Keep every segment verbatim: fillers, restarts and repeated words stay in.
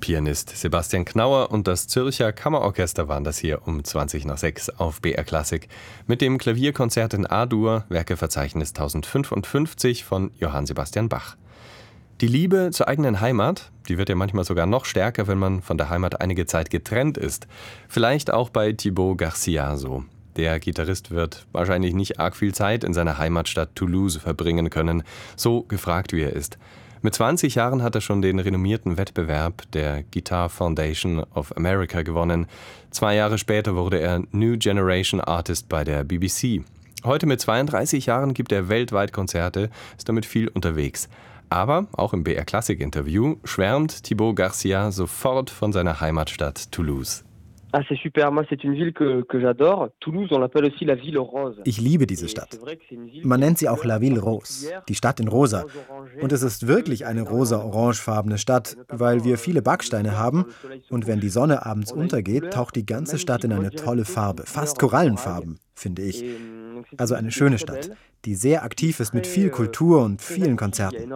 Pianist Sebastian Knauer und das Zürcher Kammerorchester waren das hier um zwanzig nach sechs auf B R Klassik mit dem Klavierkonzert in A-Dur, Werkeverzeichnis tausendfünfundfünfzig von Johann Sebastian Bach. Die Liebe zur eigenen Heimat, die wird ja manchmal sogar noch stärker, wenn man von der Heimat einige Zeit getrennt ist. Vielleicht auch bei Thibaut Garcia so. Der Gitarrist wird wahrscheinlich nicht arg viel Zeit in seiner Heimatstadt Toulouse verbringen können, so gefragt wie er ist. Mit zwanzig Jahren hat er schon den renommierten Wettbewerb der Guitar Foundation of America gewonnen. Zwei Jahre später wurde er New Generation Artist bei der B B C. Heute mit zweiunddreißig Jahren gibt er weltweit Konzerte, ist damit viel unterwegs. Aber auch im B R Klassik Interview schwärmt Thibaut Garcia sofort von seiner Heimatstadt Toulouse. Ah, c'est super. Moi, c'est une ville que, que j'adore. Toulouse, on l'appelle aussi la ville rose. Ich liebe diese Stadt. Man nennt sie auch La Ville Rose, die Stadt in Rosa. Und es ist wirklich eine rosa-orangefarbene Stadt, weil wir viele Backsteine haben. Und wenn die Sonne abends untergeht, taucht die ganze Stadt in eine tolle Farbe, fast Korallenfarben, finde ich. Also eine schöne Stadt, die sehr aktiv ist mit viel Kultur und vielen Konzerten.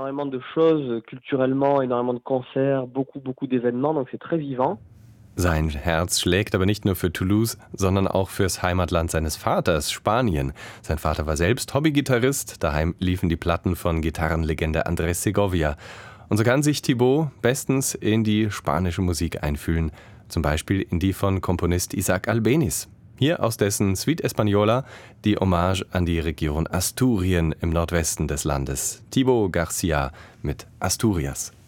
Sein Herz schlägt aber nicht nur für Toulouse, sondern auch fürs Heimatland seines Vaters, Spanien. Sein Vater war selbst Hobbygitarrist, daheim liefen die Platten von Gitarrenlegende Andrés Segovia. Und so kann sich Thibaut bestens in die spanische Musik einfühlen, zum Beispiel in die von Komponist Isaac Albéniz. Hier aus dessen Suite Española die Hommage an die Region Asturien im Nordwesten des Landes. Thibaut Garcia mit Asturias.